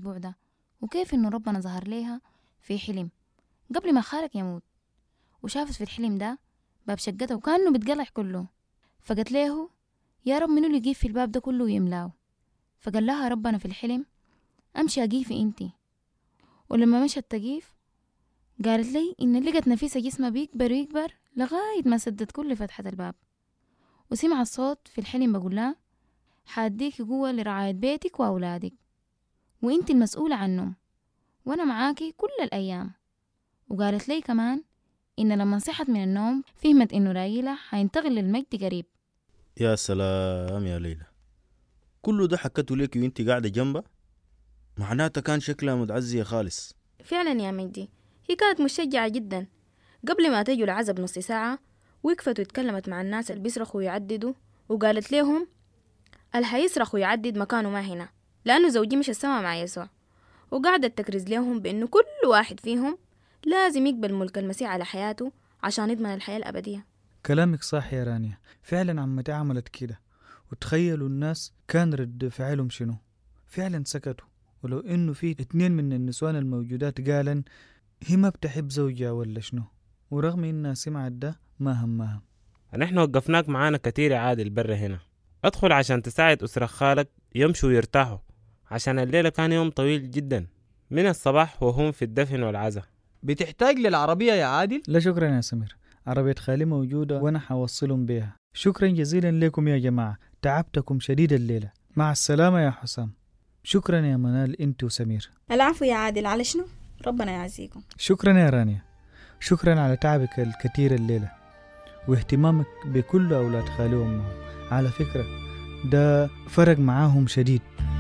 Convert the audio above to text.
الأسبوع ده، وكيف إنه ربنا ظهر ليها في حلم قبل ما خالك يموت، وشافت في الحلم ده باب شقتها وكأنه بتقلع كله. فقالت له يا رب منو اللي يجيب في الباب ده كله ويملاه؟ فقال لها ربنا في الحلم أمشي أجيفي إنتي. ولما مشت تجيف قالت لي إن لقت نفيسة جسمها بيكبر ويكبر لغاية ما سدت كل فتحة الباب. وسمع الصوت في الحلم بقول لها حاديك قوة لرعاية بيتك وأولادك، وإنتي المسؤولة عنهم، وأنا معاكي كل الأيام. وقالت لي كمان إن لما صحت من النوم فهمت إنه رايلة حينتقل للمجد قريب. يا سلام يا ليلى، كله ده حكته لك وانت قاعدة جنبها؟ معناتها كان شكلها متعزية خالص. فعلا يا مجدي، هي كانت مشجعة جدا. قبل ما تجوا العزب نص ساعة وقفت واتكلمت مع الناس اللي بيصرخوا ويعددوا، وقالت لهم اللي حيصرخ ويعدد مكانه ما هنا، لأنه زوجي مش السما مع يسوع. وقعدت تكرز لهم بأنه كل واحد فيهم لازم يقبل ملك المسيح على حياته عشان يضمن الحياة الأبدية. كلامك صح يا رانيا، فعلا عمتي عملت كده. وتخيلوا الناس كان رد فعلهم شنو؟ فعلا سكتوا. ولو انه في 2 من النسوان الموجودات قالن هي ما بتحب زوجها ولا شنو، ورغم انها سمعت ده ما همها. نحن وقفناك معانا كتير يا عادل برا هنا، ادخل عشان تساعد أسرة خالك يمشوا ويرتاحوا، عشان الليلة كان يوم طويل جدا من الصباح وهم في الدفن والعزاء. بتحتاج للعربية يا عادل؟ لا شكرا يا سمير، عربية خالي موجودة وانا حوصلهم بيها. شكرا جزيلا لكم يا جماعة، تعبتكم شديد الليلة. مع السلامة يا حسام. شكرا يا منال انت وسمير. العفو يا عادل، على شنو؟ ربنا يعزيكم. شكرا يا رانيا، شكرا على تعبك الكثير الليلة واهتمامك بكل أولاد خالي وأمهم. على فكرة ده فرق معاهم شديد.